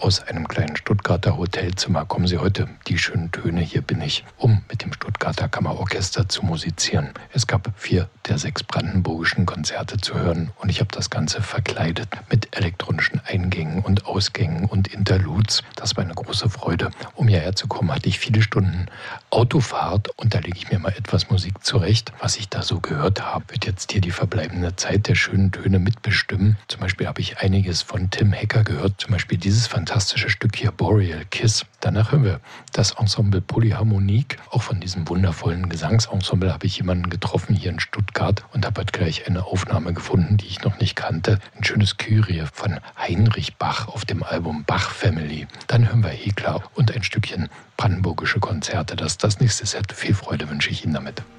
aus einem kleinen Stuttgarter Hotelzimmer. Kommen Sie heute, die schönen Töne, hier bin ich, um mit dem Stuttgarter Kammerorchester zu musizieren. Es gab 4 der 6 brandenburgischen Konzerte zu hören und ich habe das Ganze verkleidet mit elektronischen Eingängen und Ausgängen und Interludes. Das war eine große Freude. Um hierher zu kommen, hatte ich viele Stunden Autofahrt und da lege ich mir mal etwas Musik zurecht. Was ich da so gehört habe, wird jetzt hier die verbleibende Zeit der schönen Töne mitbestimmen. Zum Beispiel habe ich einiges von Tim Hecker gehört, zum Beispiel dieses fantastische Stück hier, Boreal Kiss. Danach hören wir das Ensemble Polyharmonique. Auch von diesem wundervollen Gesangsensemble habe ich jemanden getroffen hier in Stuttgart und habe halt gleich eine Aufnahme gefunden, die ich noch nicht kannte. Ein schönes Kyrie von Heinrich Bach auf dem Album Bach Family. Dann hören wir Hekla und ein Stückchen brandenburgische Konzerte. Das ist das nächste Set. Viel Freude wünsche ich Ihnen damit.